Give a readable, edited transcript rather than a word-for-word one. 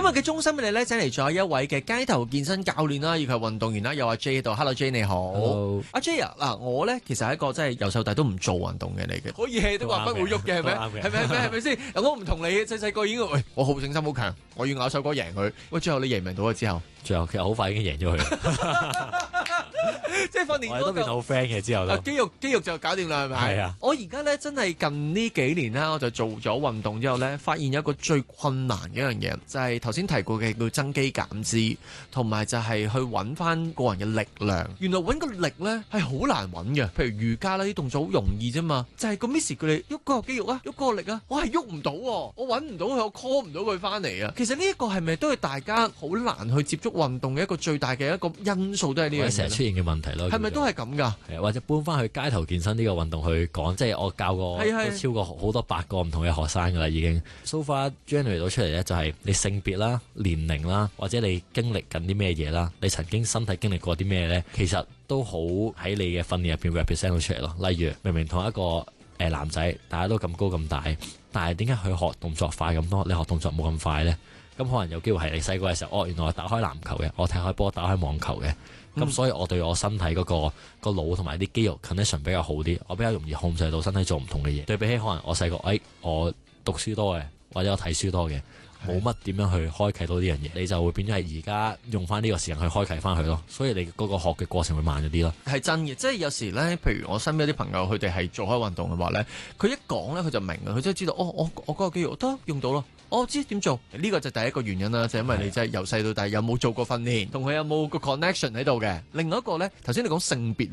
日嘅中心俾你咧，請嚟咗一位嘅街頭健身教練啦，以及運動員啦，有阿 J 喺度。Hello J 你好。 Hello 阿 J 啊，嗱我咧其實係一個真係由細到大都唔做運動嘅嚟嘅，可以 hea 都話不會喐嘅係咪？係咪先？我唔同你細細個已經，喂我好勝心好強，我要咬手哥贏佢。喂，最後你贏唔贏到啊？之後其實好快已經贏咗佢。 即係訓練我哋都變好 friend 嘅之後都。 肌肉就搞掂啦，係咪？ 係啊。 我而家咧真係近呢幾年啦，我就做咗運動之後咧，發現有一個最困難嘅一樣嘢，就係頭先提過嘅叫增肌減脂，同埋就係去揾翻個人嘅力量。原來揾個力咧係好難揾嘅，譬如瑜伽啦啲動作好容易啫嘛，就係個 miss 佢哋喐嗰個肌肉啊，喐嗰個力啊，我係喐唔到，我揾唔到佢，我 call 唔到佢翻嚟啊。其實呢一個係咪都係大家好難去接觸運動嘅一個最大嘅一個因素，都係呢樣嘢成日出現嘅問題咯。 係咪都係咁㗎？ 係或者搬翻去街頭健身呢個運動去講，即係我教過都超過好多百個唔同嘅學生㗎啦，已經。So far generate 到出嚟咧，就係你性別啦、年齡啦，或者你經歷緊啲咩嘢啦，你曾經身體經歷過啲咩咧，其實都好喺你嘅訓練入邊 represent 到出嚟咯。例如明明同一個男仔，大家都咁高咁大，但係點解佢學動作快咁多，你學動作冇咁快咧？咁可能有機會係你細個嘅時候，原來我打開籃球嘅，我踢開波，打開網球嘅。咁所以我對我身體嗰個腦同埋啲肌肉 connection 比較好啲，我比較容易控制到身體做唔同嘅嘢。對比起可能我細個，我讀書多嘅，或者我睇書多嘅，冇乜點樣去開啟到呢樣嘢，你就會變咗係而家用翻呢個時間去開啟翻佢咯。所以你嗰個學嘅過程會慢咗啲咯。係真嘅，即係有時咧，譬如我身邊有啲朋友，佢哋係做開運動嘅話咧，佢一講咧，佢就明啊，佢真係知道，我嗰個肌肉得用到咯。我知點做，呢個就第一個原因啦，就係因為你真係由細到大有冇做過訓練，同佢有冇個 connection 喺度嘅。另外一個咧，頭先你講性別，